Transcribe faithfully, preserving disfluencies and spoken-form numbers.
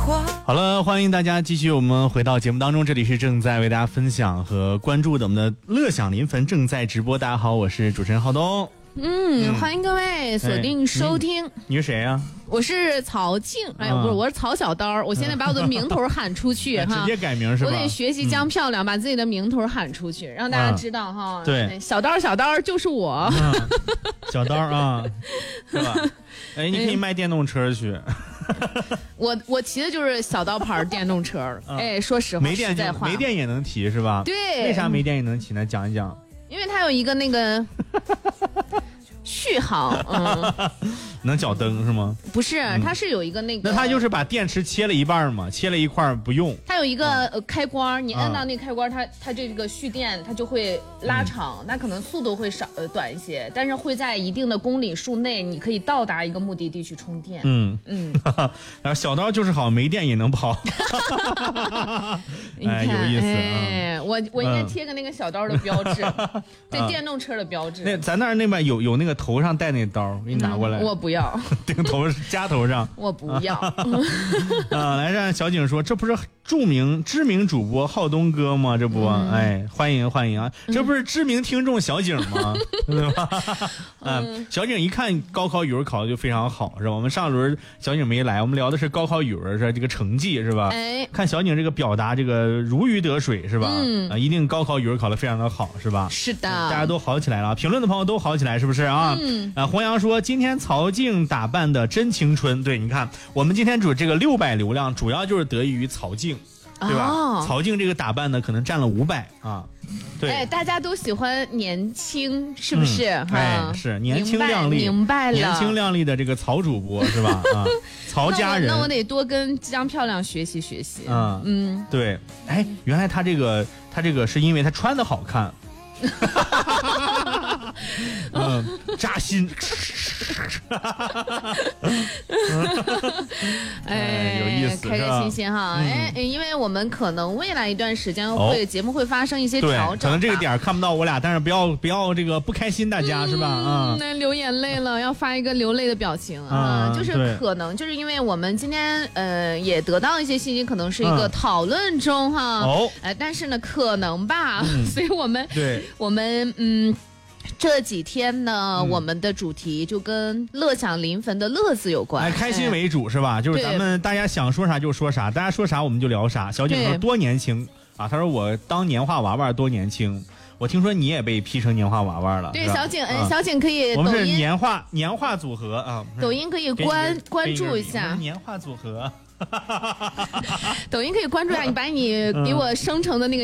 好了，欢迎大家继续我们回到节目当中，这里是正在为大家分享和关注的我们的乐享临汾正在直播。大家好，我是主持人浩东。 嗯，欢迎各位锁定收听。 哎、你, 你是谁呀、啊？ 我是曹静，哎呀，不是，我是曹小刀。我现在把我的名头喊出去哈， 直接改名是吧？ 我得学习江漂亮，嗯、把自己的名头喊出去，让大家知道哈。 嗯、对， 小刀小刀就是我。 嗯、小刀啊，是吧？哎，你可以卖电动车去。 我我骑的就是小刀牌电动车。嗯、哎，说实话， 没电就没电也能骑是吧？ 对。 为啥没电也能骑呢？讲一讲。 因为它有一个那个续航，嗯， 能脚蹬是吗？ 不是，它是有一个那个。 那它就是把电池切了一半嘛，切了一块不用。 它有一个、嗯、呃开关，你按到那个开关，它它这个蓄电它就会拉长，嗯、那可能速度会少呃短一些，但是会在一定的公里数内，你可以到达一个目的地去充电。嗯嗯， 然后小刀就是好，没电也能跑。哎，有意思。 哎，我我应该贴个那个小刀的标志，嗯、对电动车的标志。 那咱那儿那边有有那个头上戴那刀，给你拿过来。 嗯、我不要。 顶头夹头上。 我不要。 啊，来让小景说，这不是著名知名主播浩东哥吗？这不，嗯、哎，欢迎欢迎啊！这不是知名听众小景吗？对吧？嗯，小景一看高考语文考的就非常好，是吧？我们上轮小景没来，我们聊的是高考语文是这个成绩，是吧？哎，看小景这个表达，这个如鱼得水，是吧？嗯，啊，一定高考语文考的非常的好，是吧？ 是的， 大家都好起来了，评论的朋友都好起来，是不是啊？嗯，啊，弘扬说今天曹静打扮的真青春，对，你看我们今天主这个六百流量，主要就是得益于曹静。对吧？哦、曹静这个打扮呢，可能占了五百啊。对， 哎，大家都喜欢年轻，是不是？嗯、 哎，是年轻靓丽， 明白了， 年轻靓丽的这个曹主播是吧？啊，曹家人那，那我得多跟江漂亮学习学习。 嗯嗯，对，哎，原来他这个他这个是因为他穿的好看。嗯，扎心。 哎， 有意思， 开开心心哈！哎、嗯，因为我们可能未来一段时间会、哦、节目会发生一些调整， 可能这个点看不到我俩，但是不要不要这个不开心，大家、嗯、是吧？啊、 嗯，那流眼泪了，要发一个流泪的表情啊、嗯！就是可能就是因为我们今天呃也得到一些信息，可能是一个讨论中哈。哦、嗯，哎，但是呢，可能吧，嗯、所以我们对我们嗯。这几天呢、嗯，我们的主题就跟乐享临汾的乐字有关， 哎，开心为主是吧？就是咱们大家想说啥就说啥，大家说啥我们就聊啥。小景说多年轻啊，他说我当年画娃娃多年轻。我听说你也被 P 成年画娃娃了。 对，小景，嗯，小景可以， 我们是年画年画组合啊， 抖音可以关关注一下年画组合。 抖音可以关注一下，你把你给我生成的那个